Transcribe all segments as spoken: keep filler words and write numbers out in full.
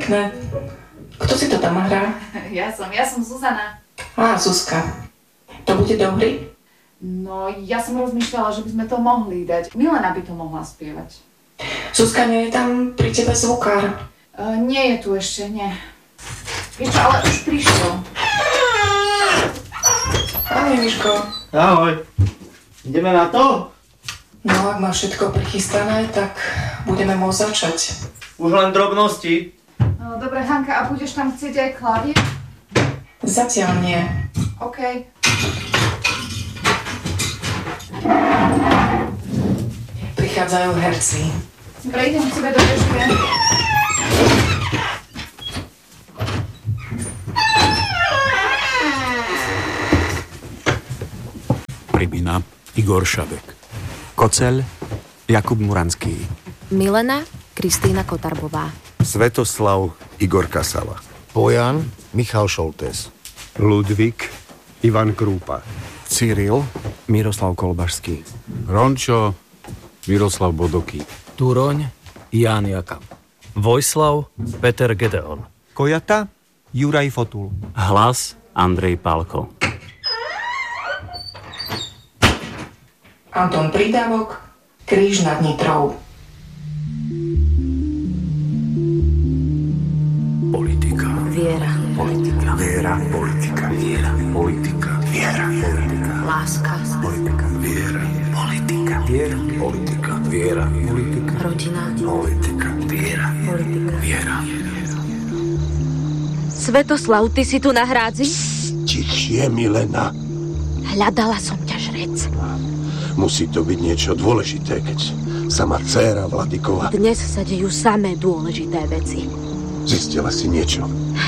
pekné. Kto si to tam hrá? Ja som, ja som Zuzana. Á, Zuzka. To bude do hry? No, ja som rozmýšľala, že by sme to mohli dať. Milena by to mohla spievať. Zuzka, nie je tam pri tebe zvukár? Uh, nie je tu ešte, nie. Vieš čo, ale už prišiel. Ahoj, Miško. Ahoj. Ideme na to? No, ak má všetko prichystané, tak budeme môcť začať. Už len drobnosti. No, dobre, Hanka, a budeš tam chcieť aj klavír? Zatiaľ nie. OK. Prichádzajú herci. Dobre, idem k tebe do vežbe. Pribina Igor Šabek. Koceľ Jakub Muranský. Milena Kristýna Kotarbová. Svetoslav Igor Kasala. Bojan Michal Šoltés. Ludvík Ivan Krúpa. Cyril Miroslav Kolbašský. Rončo Miroslav Bodoký. Turoň Ján Jakab. Vojslav Peter Gedeon. Kojata Juraj Fotul. Hlas Andrej Pálko. Anton Pridávok, Kríž nad Nitrou. Politika. Viera. Politika. Viera. Politika. Viera. Politika. Viera. Politika. Láska. Politika. Viera. Politika. Viera. Politika. Viera. Politika. Rodina. Politika. Viera. Politika. Viera. Svetoslav, ty si tu na hrádzi? Tichšie, Milena. Hľadala som ťa, žrec. Musí to byť niečo dôležité, keď sama dcéra Vladikova. Dnes sa dejú samé dôležité veci. Zistila si niečo?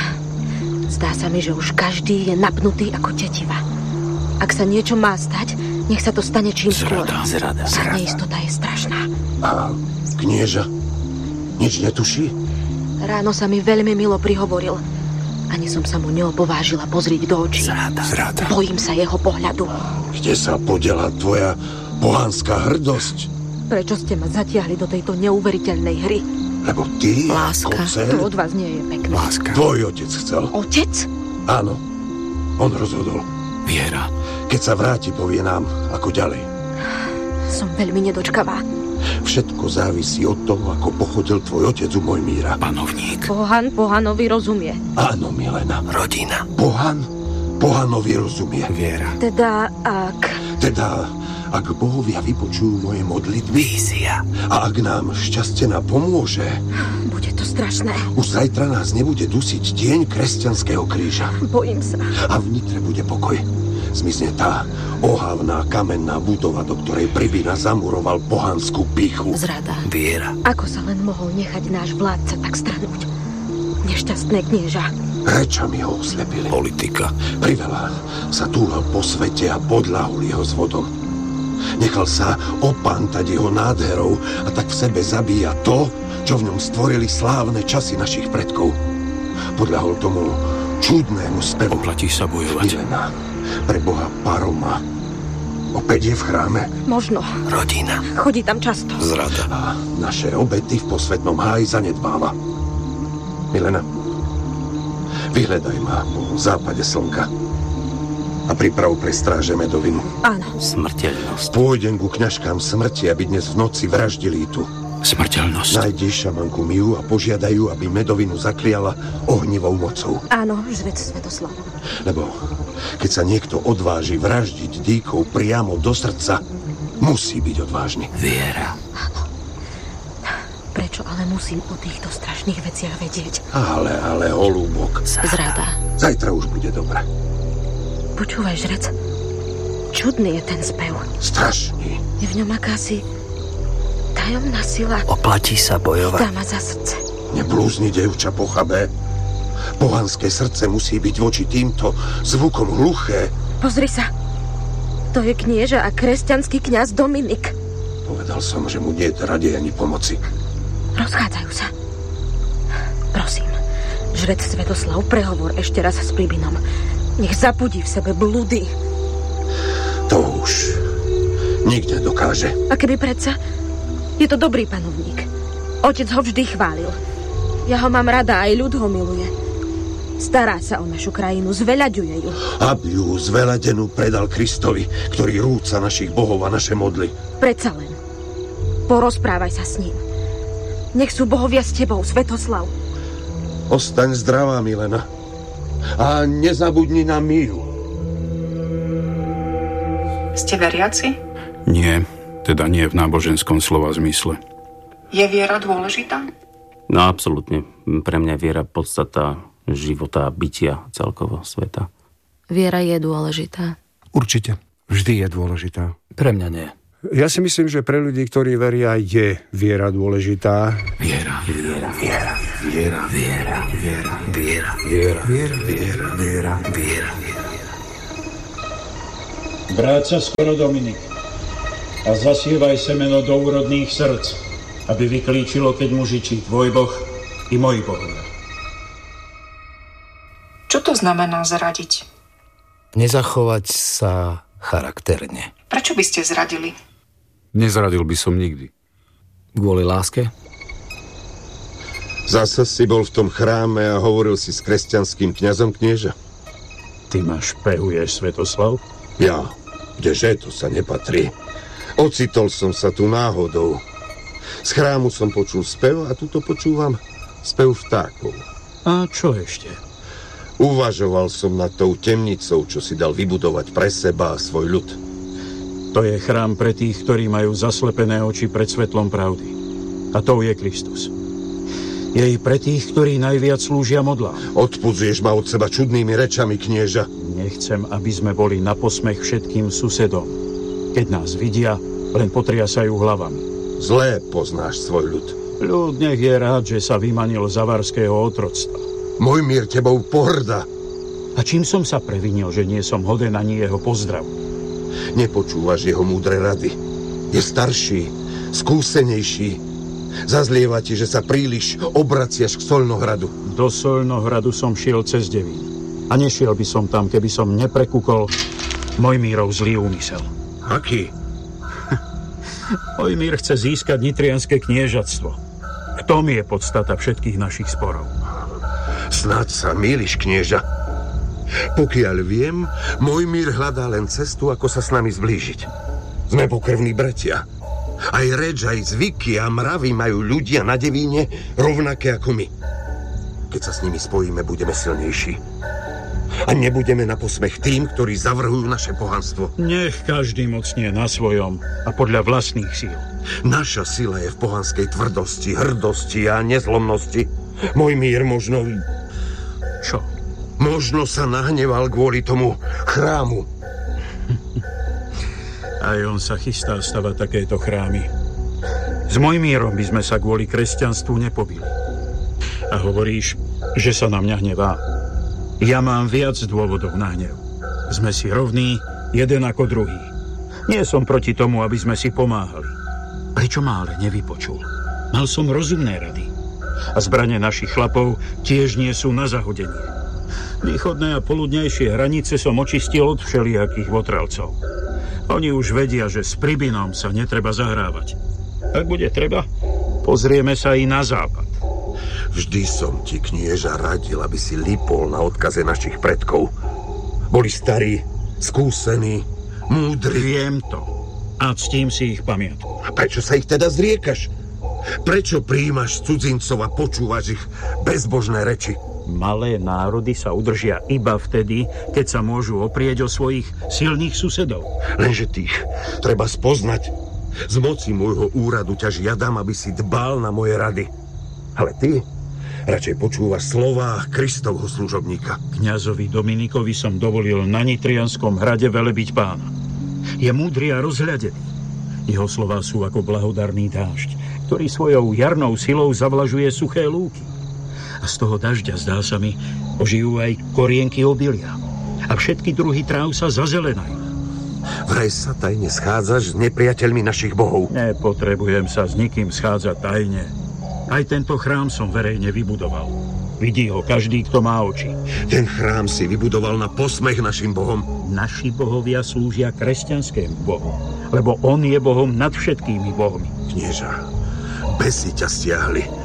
Zdá sa mi, že už každý je napnutý ako tetiva. Ak sa niečo má stať, nech sa to stane čím skôr. Zrada, zrada, Tá zrada. neistota je strašná. A knieža nič netuší? Ráno sa mi veľmi milo prihovoril. Ani som sa mu neopovážila pozrieť do očí. Zrada, zrada. Bojím sa jeho pohľadu. Kde sa podiela tvoja pohanská hrdosť? Prečo ste ma zatiahli do tejto neuveriteľnej hry? Lebo ty, Láska, Koceľ, to od vás nie je pekné. Láska. tvoj otec chcel. Otec? Áno, on rozhodol. Viera. Keď sa vráti, povie nám, ako ďalej. Som veľmi nedočkavá. Všetko závisí od toho, ako pochodil tvoj otec u Mojmíra. Panovník. Pohan Pohanovi rozumie. Áno, Milena. Rodina. Pohan Pohanovi rozumie. Viera. Teda, ak... Teda, ak bohovia vypočujú moje modlitby Vízia. a ak nám šťastená pomôže, Bude to strašné. už zajtra nás nebude dusiť tieň kresťanského kríža. Bojím sa. A v Nitre bude pokoj. Zmizne tá ohavná kamenná budova, do ktorej Pribina zamuroval pohanskú pýchu. Zrada. Viera. Ako sa len mohol nechať náš vládca tak stranúť? Nešťastné knieža. Rečami ho oslepili. Politika. Priveľa sa túlal po svete a podľahol jeho zvodom. Nechal sa opantať jeho nádherou a tak v sebe zabíja to, čo v ňom stvorili slávne časy našich predkov. Podľahol tomu čudnému spevu. Oplatí sa bojovať. Milena, pre Boha Paroma opäť je v chráme. Možno. Rodina. Chodí tam často. Zrada. A naše obety v posvetnom háji zanedbáva. Milena, vyhľadaj ma po západe slnka a priprav pre stráže medovinu. Áno. Smrteľnosť. Pôjdem ku kňažkám smrti, aby dnes v noci vraždili tu. Smrteľnosť. Nájdi šamanku Miu a požiadajú, aby medovinu zakliala ohnivou mocou. Áno, žrec Svetoslav. Lebo keď sa niekto odváži vraždiť dýkov priamo do srdca, musí byť odvážny. Viera. Áno. Prečo ale musím o týchto strašných veciach vedieť? Ale, ale, holúbok. Zrada. Zajtra už bude dobre. Počúvaj, žrec. Čudný je ten spev. Strašný. Je v ňom akási tajomná sila. Oplatí sa bojovať. Dá ma za srdce. Neblúzni, dievča pochabé. Pohanské srdce musí byť voči týmto zvukom hluché. Pozri sa. To je knieža a kresťanský kňaz Dominik. Povedal som, že mu nie je rade ani pomoci. Rozchádzajú sa. Prosím, žrec Svetoslav, prehovor ešte raz s Pribinom. Nech zapudí v sebe blúdy. To už nikde dokáže. A keby predsa? Je to dobrý panovník. Otec ho vždy chválil. Ja ho mám rada, aj ľud ho miluje. Stará sa o našu krajinu, zveľaďuje ju. Aby ju zveľadenú predal Kristovi, ktorý rúca našich bohov a naše modly. Predsa len. Porozprávaj sa s ním. Nech sú bohovia s tebou, Svetoslav. Ostaň zdravá, Milena. A nezabudni na Miu. Ste veriaci? Nie, teda nie v náboženskom slova zmysle. Je viera dôležitá? No absolútne. Pre mňa je viera podstata života a bytia celkovo sveta. Viera je dôležitá. Určite. Vždy je dôležitá. Pre mňa nie. Ja si myslím, že pre ľudí, ktorí veria, je viera dôležitá. Viera, viera, viera, viera, viera, viera, viera, viera, viera, viera, viera, viera. Vráť sa skoro, Dominik, a zasievaj semeno do úrodných srdc, aby vyklíčilo, keď mu žičí tvoj Boh i môj bohovia. Čo to znamená zradiť? Nezachovať sa charakterne. Prečo by ste zradili? Nezradil by som nikdy. Kvôli láske? Zase si bol v tom chráme a hovoril si s kresťanským kňazom, knieža? Ty ma špehuješ, Svetoslav? Ja? Kdeže, to sa nepatrí. Ocitol som sa tu náhodou. Z chrámu som počul spev a tuto počúvam spev vtákov. A čo ešte? Uvažoval som nad tou temnicou, čo si dal vybudovať pre seba a svoj ľud. To je chrám pre tých, ktorí majú zaslepené oči pred svetlom pravdy. A tou je Kristus. Je i pre tých, ktorí najviac slúžia modlám. Odpudzuješ ma od seba čudnými rečami, knieža. Nechcem, aby sme boli na posmech všetkým susedom. Keď nás vidia, len potriasajú hlavami. Zlé poznáš svoj ľud. Ľud nech je rád, že sa vymanil z avarského otroctva. Môj mír tebou pohrda. A čím som sa previnil, že nie som hoden ani jeho pozdravu? Nepočúvaš jeho múdre rady. Je starší, skúsenejší. Zazlieva ti, že sa príliš obraciaš k Solnohradu. Do Solnohradu som šiel cez Devín. A nešiel by som tam, keby som neprekúkol Mojmírov zlý úmysel. Aký? Mojmír chce získať nitrianske kniežatstvo. V tom je podstata všetkých našich sporov. Snáď sa mýliš, knieža. Pokiaľ viem, Mojmír hľadá len cestu, ako sa s nami zblížiť. Sme pokrvní bratia. Aj reč, aj zvyky a mravy majú ľudia na Devíne rovnaké ako my. Keď sa s nimi spojíme, budeme silnejší. A nebudeme na posmech tým, ktorí zavrhujú naše pohanstvo. Nech každý mocnie na svojom a podľa vlastných síl. Naša sila je v pohanskej tvrdosti, hrdosti a nezlomnosti. Mojmír možno... Čo? Možno sa nahneval kvôli tomu chrámu. Aj on sa chystá stavať takéto chrámy. S Mojmírom by sme sa kvôli kresťanstvu nepobili. A hovoríš, že sa na mňa hnevá. Ja mám viac dôvodov na hnev. Sme si rovní, jeden ako druhý. Nie som proti tomu, aby sme si pomáhali. Prečo ma ale nevypočul? Mal som rozumné rady. A zbrane našich chlapov tiež nie sú na zahodenie. Východné a poludnejšie hranice som očistil od všelijakých votrelcov. Oni už vedia, že s Pribinom sa netreba zahrávať. Ak bude treba, pozrieme sa i na západ. Vždy som ti, knieža, radil, aby si lipol na odkaze našich predkov. Boli starí, skúsení, múdri. Viem to. A ctím si ich pamiatku. A prečo sa ich teda zriekaš? Prečo prijímaš cudzincov a počúvaš ich bezbožné reči? Malé národy sa udržia iba vtedy, keď sa môžu oprieť o svojich silných susedov. Lenže tých treba spoznať. Z moci môjho úradu ťa žiadam, aby si dbal na moje rady. Ale ty radšej počúvaš slová Kristovho služobníka. Kňazovi Dominikovi som dovolil na Nitrianskom hrade velebiť pána. Je múdry a rozhľadený. Jeho slová sú ako blahodarný dážď, ktorý svojou jarnou silou zavlažuje suché lúky. A z toho dažďa, zdá sa mi, ožijú aj korienky obilia. A všetky druhy tráv sa zazelenajú. Vraj sa tajne schádzaš s nepriateľmi našich bohov. Nepotrebujem sa s nikým schádzať tajne. Aj tento chrám som verejne vybudoval. Vidí ho každý, kto má oči. Ten chrám si vybudoval na posmech našim bohom. Naši bohovia slúžia kresťanskému bohu, lebo on je bohom nad všetkými bohmi. Knieža, besy ťa stiahli.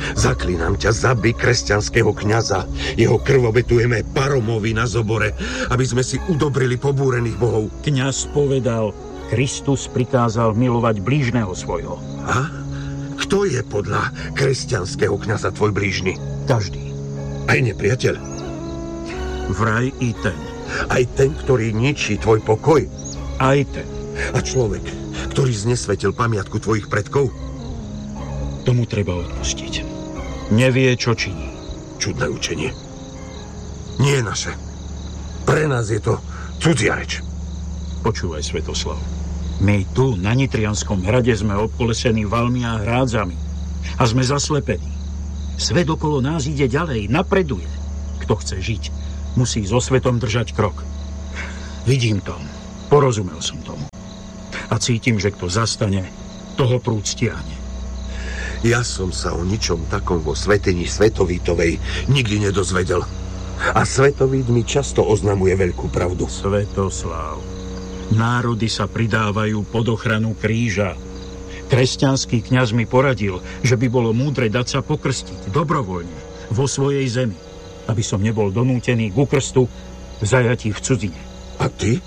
Zaklínam ťa, zabij kresťanského kňaza. Jeho krv obetujeme Paromovi na zobore, aby sme si udobrili pobúrených bohov. Kňaz povedal, Kristus prikázal milovať blížneho svojho. A? Kto je podľa kresťanského kňaza tvoj blížny? Každý. Aj nepriateľ? Vraj i ten. Aj ten, ktorý ničí tvoj pokoj? Aj ten. A človek, ktorý znesvetil pamiatku tvojich predkov? Tomu treba odpustiť. Nevie, čo činí. Čudné učenie. Nie je naše. Pre nás je to cudzia reč. Počúvaj, Svetoslav. My tu, na Nitrianskom hrade, sme obkolesení valmi a hrádzami. A sme zaslepení. Svet okolo nás ide ďalej, napreduje. Kto chce žiť, musí so svetom držať krok. Vidím to. Porozumel som tomu. A cítim, že kto zastane, toho prúd stiahne. Ja som sa o ničom takom vo svätyni Svetovítovej nikdy nedozvedel. A Svetovít mi často oznamuje veľkú pravdu. Svetoslav, národy sa pridávajú pod ochranu kríža. Kresťanský kňaz mi poradil, že by bolo múdre dať sa pokrstiť dobrovoľne vo svojej zemi, aby som nebol donútený ku krstu v zajatí v cudzine. A ty?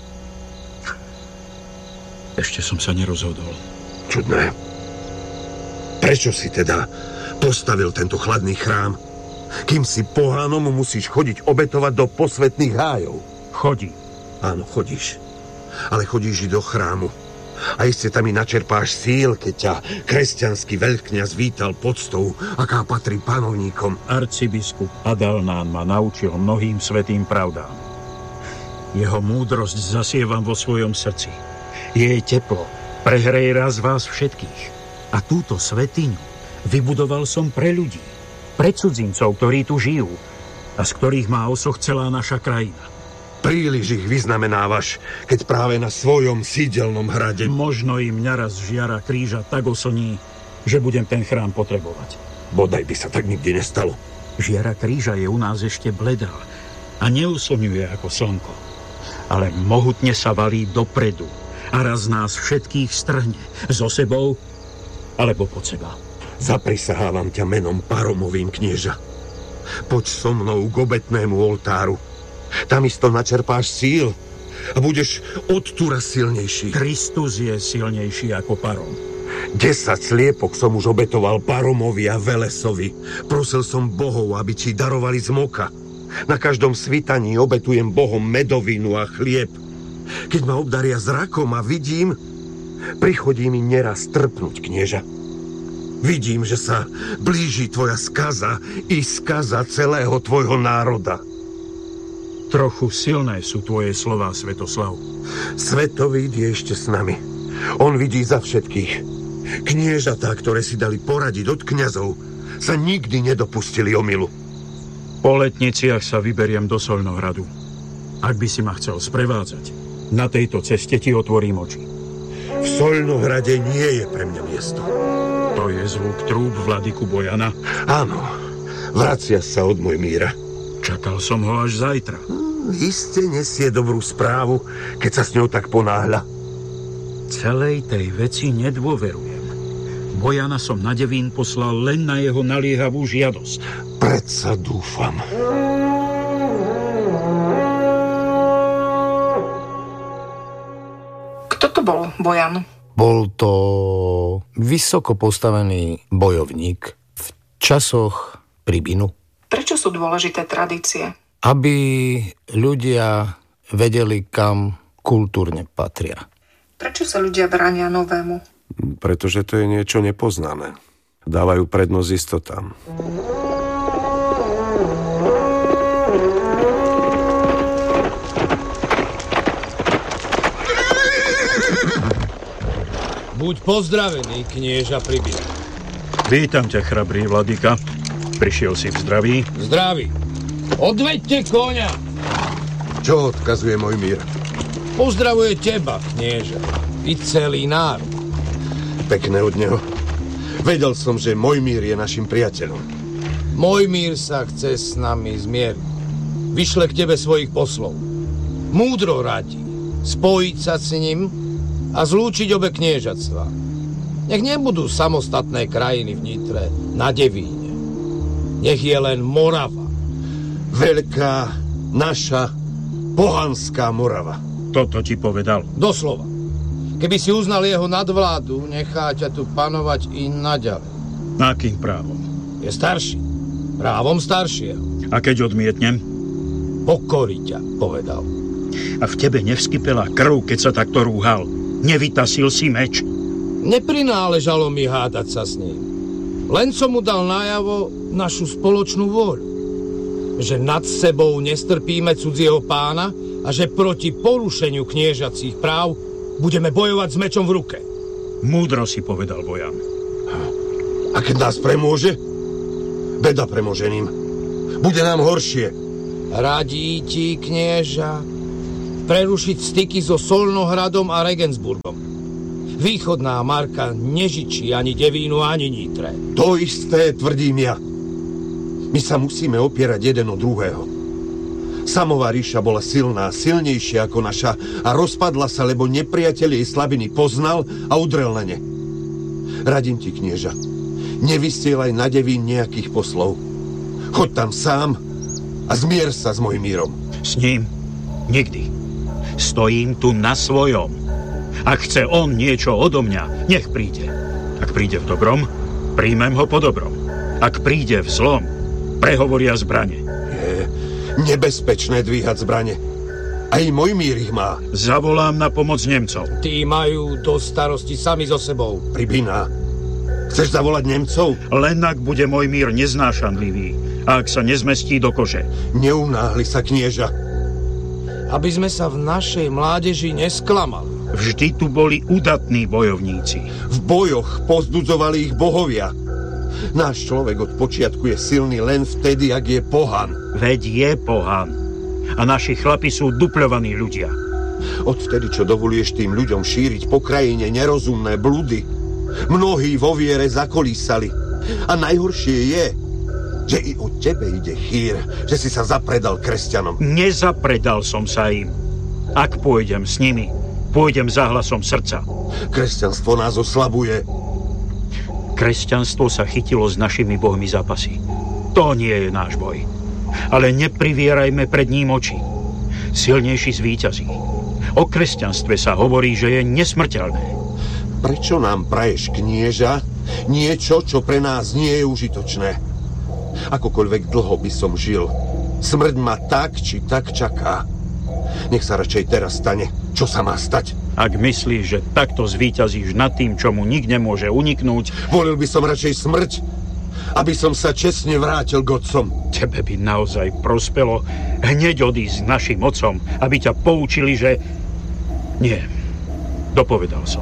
Ešte som sa nerozhodol. Čudné. Prečo si teda postavil tento chladný chrám? Kým si pohánom musíš chodiť obetovať do posvätných hájov. Chodí. Áno, chodíš. Ale chodíš i do chrámu. A iste tam i načerpáš síl, keď ťa kresťanský veľkňaz vítal poctou, aká patrí panovníkom. Arcibiskup Adalnán ma naučil mnohým svätým pravdám. Jeho múdrosť zasievam vo svojom srdci. Jej teplo prehreje raz vás všetkých. A túto svätyňu vybudoval som pre ľudí, pre cudzincov, ktorí tu žijú a z ktorých má osoch celá naša krajina. Príliš ich vyznamenávaš, keď práve na svojom sídelnom hrade... Možno im naraz žiara kríža tak oslní, že budem ten chrám potrebovať. Bodaj by sa tak nikdy nestalo. Žiara kríža je u nás ešte bledá a neuslňuje ako slnko, ale mohutne sa valí dopredu a raz nás všetkých strhne so sebou alebo pod seba. Zaprisahávam ťa menom Paromovým, knieža. Poď so mnou k obetnému oltáru. Tam isto načerpáš síl a budeš odtúra silnejší. Kristus je silnejší ako Parom. Desať sliepok som už obetoval Paromovi a Velesovi. Prosil som bohov, aby ti darovali z moka. Na každom svitaní obetujem bohom medovinu a chlieb. Keď ma obdaria zrakom a vidím, prichodí mi neraz trpnúť, knieža. Vidím, že sa blíži tvoja skaza i skaza celého tvojho národa. Trochu silné sú tvoje slová, Svetoslav. Svetovít je ešte s nami. On vidí za všetkých. Kniežatá, ktoré si dali poradiť od kňazov, sa nikdy nedopustili omylu. Po letniciach sa vyberiem do Soľnohradu. Ak by si ma chcel sprevádzať, na tejto ceste ti otvorím oči. V Soľnohrade nie je pre mňa miesto. To je zvuk trúb vladyku Bojana? Áno, vracia sa od Mojmíra. Čakal som ho až zajtra. Hmm, iste nesie dobrú správu, keď sa s ňou tak ponáhľa. Celej tej veci nedôverujem. Bojana som na Devín poslal len na jeho naliehavú žiadosť. Predsa dúfam. Kto to bol, Bojan? Bol to vysoko postavený bojovník v časoch Pribinu. Prečo sú dôležité tradície? Aby ľudia vedeli, kam kultúrne patria. Prečo sa ľudia bránia novému? Pretože to je niečo nepoznané. Dávajú prednosť istotám. Buď pozdravený, knieža Pribina. Vítam ťa, chrabrý vladyka. Prišiel si v zdraví? Zdraví. Odveďte koňa. Čo odkazuje Mojmír? Pozdravuje teba, knieža. I celý národ. Pekné od neho. Vedel som, že Mojmír je našim priateľom. Mojmír sa chce s nami zmieriť. Vyšle k tebe svojich poslov. Múdro radí spojiť sa s ním a zlúčiť obe kniežatstva. Nech nebudú samostatné krajiny v Nitre na Devíne. Nech je len Morava. Veľká, naša, pohanská Morava. Toto ti povedal? Doslova. Keby si uznal jeho nadvládu, nechá ťa tu panovať i naďalej. Akým právom? Je starší. Právom staršieho. A keď odmietnem? Pokorí ťa, povedal. A v tebe nevskypela krv, keď sa takto rúhal? Nevytasil si meč? Neprináležalo mi hádať sa s ním. Len som mu dal najavo našu spoločnú vôľu. Že nad sebou nestrpíme cudzieho pána a že proti porušeniu kniežacích práv budeme bojovať s mečom v ruke. Múdro si povedal, Bojan. A keď nás premôže? Beda premoženým. Bude nám horšie. Radí ti, knieža, prerušiť styky so Solnohradom a Regensburgom. Východná Marka nežičí ani Devínu, ani Nitre. To isté tvrdím ja. My sa musíme opierať jeden od druhého. Samová ríša bola silná, silnejšia ako naša a rozpadla sa, lebo nepriateľ jej slabiny poznal a udrel na ne. Radím ti, knieža, nevysielaj na Devín nejakých poslov. Choď tam sám a zmier sa s mojím mírom. S ním? Nikdy. Stojím tu na svojom. Ak chce on niečo odo mňa, nech príde. Ak príde v dobrom, príjmem ho po dobrom. Ak príde v zlom, prehovoria zbrane. Je nebezpečné dvíhať zbrane. Aj môj mír ich má. Zavolám na pomoc Nemcov. Tí majú do starosti sami so sebou. Pribina, chceš zavolať Nemcov? Len ak bude môj mír neznášanlivý a ak sa nezmestí do kože. Neunáhli sa, knieža. Aby sme sa v našej mládeži nesklamali. Vždy tu boli udatní bojovníci. V bojoch pozbudzovali ich bohovia. Náš človek od počiatku je silný len vtedy, ak je pohan. Veď je pohan. A naši chlapi sú dupľovaní ľudia. Odvtedy, čo dovoluješ tým ľuďom šíriť po krajine nerozumné bludy, mnohí vo viere zakolísali. A najhoršie je, že i o tebe ide chýr, že si sa zapredal kresťanom. Nezapredal som sa im. Ak pôjdem s nimi, pôjdem za hlasom srdca. Kresťanstvo nás oslabuje. Kresťanstvo sa chytilo s našimi bohmi zápasy. To nie je náš boj. Ale neprivierajme pred ním oči. Silnejší zvíťazí. O kresťanstve sa hovorí, že je nesmrteľné. Prečo nám praješ, knieža, niečo, čo pre nás nie je užitočné? Akokoľvek dlho by som žil, smrť ma tak či tak čaká. Nech sa radšej teraz stane, čo sa má stať. Ak myslíš, že takto zvíťazíš nad tým, čo mu nik nemôže uniknúť... Volil by som radšej smrť, aby som sa čestne vrátil k otcom. Tebe by naozaj prospelo hneď odísť s našim otcom, aby ťa poučili, že... Nie, dopovedal som.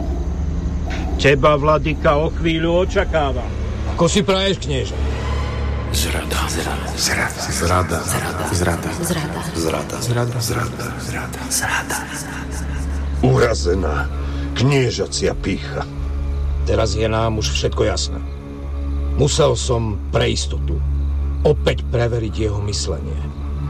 Teba, vladyka, o chvíľu očakávam. Ako si praješ, knieža? Zrada. Zrada. Zrada. Zrada. Zrada. Zrada. Zrada. Zrada. Zrada. Zrada. Zrada. Urazená kniežacia pýcha. Teraz je nám už všetko jasné. Musel som pre istotu opäť preveriť jeho myslenie.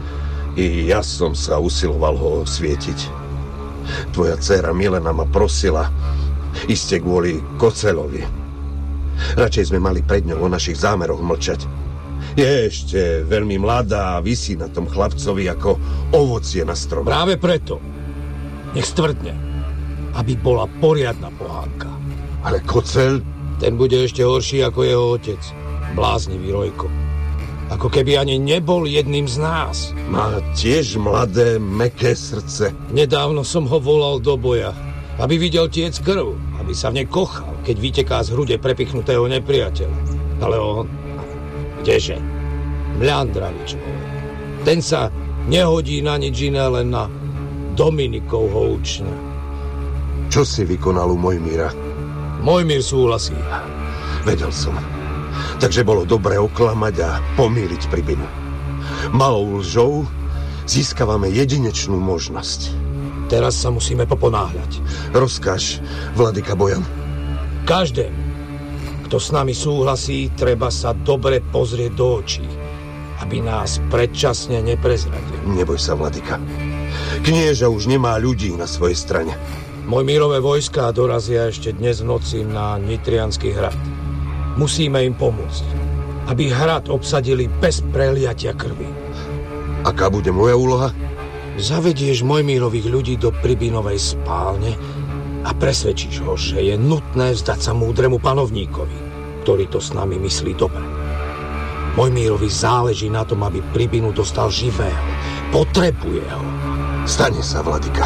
I ja som sa usiloval ho osvietiť. Tvoja dcéra Milena ma prosila, iste kvôli Kocelovi. Radšej sme mali pred ňou o našich zámeroch mlčať. Je ešte veľmi mladá a visí na tom chlapcovi ako ovocie na strome. Práve preto nech stvrdne, aby bola poriadna pohánka. Ale Kocel? Ten bude ešte horší ako jeho otec. Bláznivý Rojko. Ako keby ani nebol jedným z nás. Má tiež mladé, mäkké srdce. Nedávno som ho volal do boja, aby videl tiec krv, aby sa v nej kochal, keď vyteká z hrude prepichnutého nepriateľa. Ale on... Kdeže? Mľandravič. Ten sa nehodí na nič iné, len na Dominikovho učňa. Čo si vykonal u Mojmíra? Mojmír súhlasí. Vedel som. Takže bolo dobre oklamať a pomýliť Pribinu. Malou lžou získavame jedinečnú možnosť. Teraz sa musíme poponáhľať. Rozkáž, vladyka Bojan. Každému, kto s nami súhlasí, treba sa dobre pozrieť do očí, aby nás predčasne neprezradil. Neboj sa, vladyka. Knieža už nemá ľudí na svojej strane. Mojmírové vojská dorazia ešte dnes v noci na Nitriansky hrad. Musíme im pomôcť. aby hrad obsadili bez preliatia krvi. Aká bude moja úloha? Zavedieš Mojmírových ľudí do Pribinovej spálne a presvedčíš ho, že je nutné vzdať sa múdremu panovníkovi, ktorý to s nami myslí dobre. Mojmírovi záleží na tom, aby Pribinu dostal živého. Potrebuje ho. Stane sa, vladyka.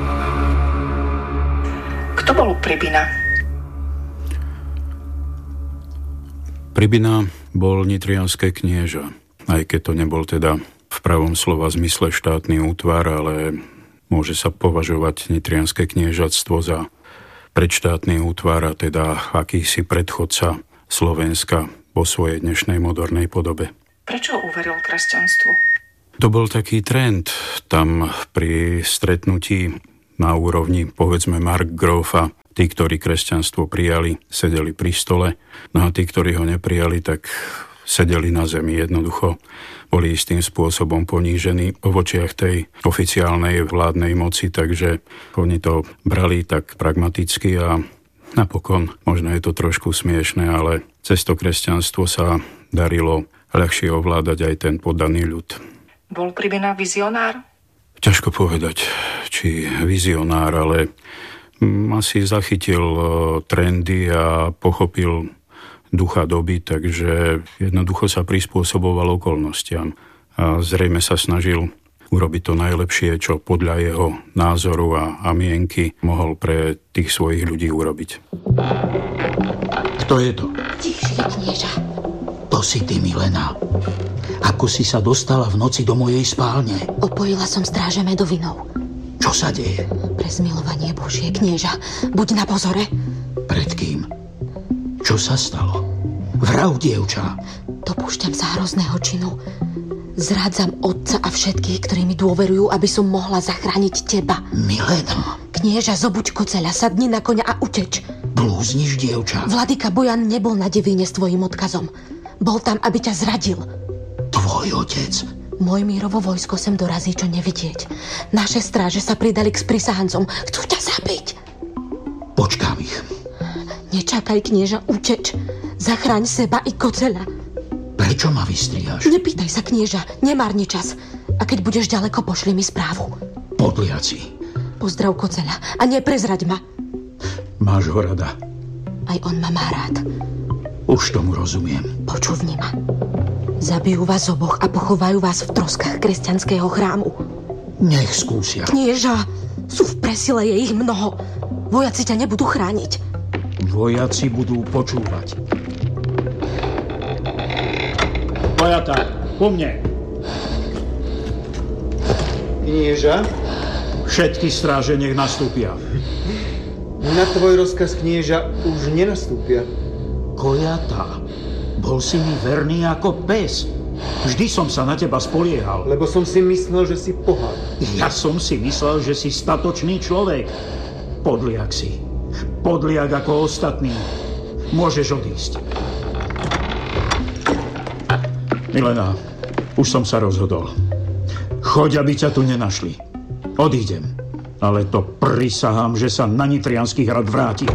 Kto bol Pribina? Pribina bol nitrianské knieža, aj keď to nebol teda v pravom slova zmysle štátny útvar, ale môže sa považovať nitrianské kniežatstvo za predštátny útvar a teda akýsi predchodca Slovenska vo svojej dnešnej modernej podobe. Prečo uveril kresťanstvu? To bol taký trend. Tam pri stretnutí na úrovni, povedzme, Markgráfa, tí, ktorí kresťanstvo prijali, sedeli pri stole, no a tí, ktorí ho neprijali, tak sedeli na zemi. Jednoducho boli istým spôsobom ponížení v očiach tej oficiálnej vládnej moci, takže oni to brali tak pragmaticky a napokon, možno je to trošku smiešné, ale cez to kresťanstvo sa darilo ľahšie ovládať aj ten poddaný ľud. Bol Pribina vizionár? Ťažko povedať, či vizionár, ale asi zachytil trendy a pochopil ducha doby, takže jednoducho sa prispôsoboval okolnostiam. A zrejme sa snažil urobiť to najlepšie, čo podľa jeho názoru a, a mienky mohol pre tých svojich ľudí urobiť. Kto je to? Tichšie, knieža. To si ty, Milena. Ako si sa dostala v noci do mojej spálne? Opojila som stráže medovinou. Čo sa deje? Pre zmilovanie Božie, knieža. Buď na pozore. Pred kým? Čo sa stalo? Vrav, dievča. Dopúšťam sa hrozného činu. Zrádzam otca a všetkých, ktorí mi dôverujú, aby som mohla zachrániť teba. Milena. Knieža, zobuď koceľa, sadni na koňa a uteč. Blúzniš, dievča. Vladyka Bojan nebol na Divíne s tvojim odkazom. Bol tam, aby ťa zradil. Tvoj otec? Mojmírovo vojsko sem dorazí, čo nevidieť. Naše stráže sa pridali k sprisahancom. Chcú ťa zabiť. Počkám ich. Nečakaj, knieža, uteč. Zachráň seba i koceľa. Prečo ma vystriaš? Nepýtaj sa, knieža, nemárni čas. A keď budeš ďaleko, pošli mi správu. Podliaci. Pozdrav koceľa a neprezraď ma. Máš ho rada. Aj on ma má rád. Už tomu rozumiem. Počúvni ma. Zabijú vás oboch a pochovajú vás v troskách kresťanského chrámu. Nech skúsia. Knieža, sú v presile, je ich mnoho. Vojaci ťa nebudú chrániť. Vojaci budú počúvať. Vojata, ku mne. Knieža? Všetky stráže nech nastúpia. Na tvoj rozkaz, knieža, už nenastúpia. Kojata, bol si mi verný ako pes. Vždy som sa na teba spoliehal. Lebo som si myslel, že si pohár. Ja som si myslel, že si statočný človek. Podliak si. Podliak ako ostatní. Môžeš odísť. Milena, už som sa rozhodol. Choď, aby ťa tu nenašli. Odídem. Ale to prisahám, že sa na Nitriansky hrad vrátim.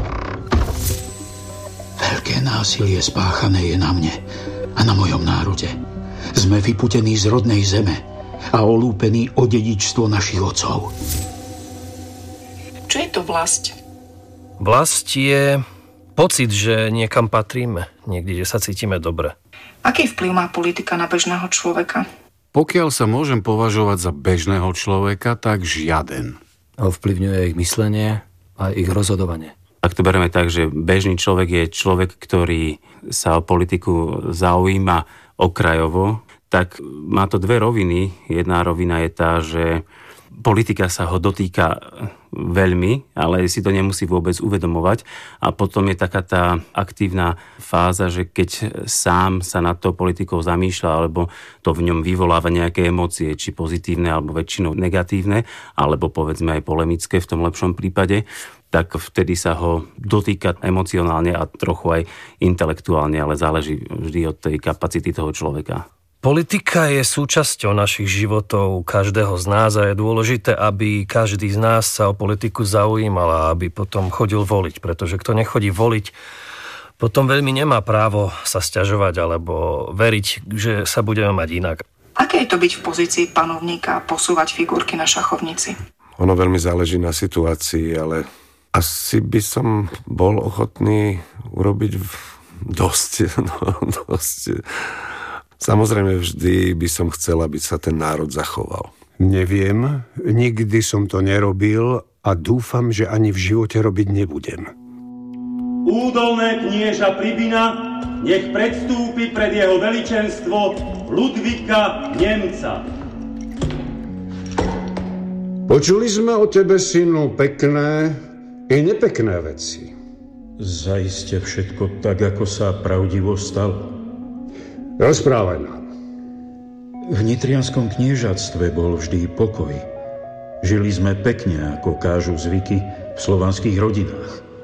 Veľké násilie spáchané je na mne a na mojom národe. Sme vyputení z rodnej zeme a olúpení o dedičstvo našich otcov. Čo je to vlast? Vlast je pocit, že niekam patríme, niekde, kde sa cítime dobre. Aký vplyv má politika na bežného človeka? Pokiaľ sa môžem považovať za bežného človeka, tak žiaden. Ovplyvňuje ich myslenie a ich rozhodovanie. Ak to bereme tak, že bežný človek je človek, ktorý sa o politiku zaujíma okrajovo, tak má to dve roviny. Jedna rovina je tá, že politika sa ho dotýka veľmi, ale si to nemusí vôbec uvedomovať. A potom je taká tá aktívna fáza, že keď sám sa nad tou politikou zamýšľa, alebo to v ňom vyvoláva nejaké emócie, či pozitívne, alebo väčšinou negatívne, alebo povedzme aj polemické v tom lepšom prípade, tak vtedy sa ho dotýka emocionálne a trochu aj intelektuálne, ale záleží vždy od tej kapacity toho človeka. Politika je súčasťou našich životov každého z nás a je dôležité, aby každý z nás sa o politiku zaujímal a aby potom chodil voliť, pretože kto nechodí voliť, potom veľmi nemá právo sa sťažovať alebo veriť, že sa budeme mať inak. Aké je to byť v pozícii panovníka a posúvať figurky na šachovnici? Ono veľmi záleží na situácii, ale asi by som bol ochotný urobiť dosť, no, dosť. Samozrejme, vždy by som chcel, aby sa ten národ zachoval. Neviem, nikdy som to nerobil a dúfam, že ani v živote robiť nebudem. Údolné knieža Pribina nech predstúpi pred jeho veličenstvo Ludvíka Nemca. Počuli sme o tebe, synu, pekné i nepekné veci. Zaiste všetko tak, ako sa pravdivo stalo. Rozprávaj nám. V nitrianskom kniežatstve bol vždy pokoj. Žili sme pekne, ako kážu zvyky v slovanských rodinách.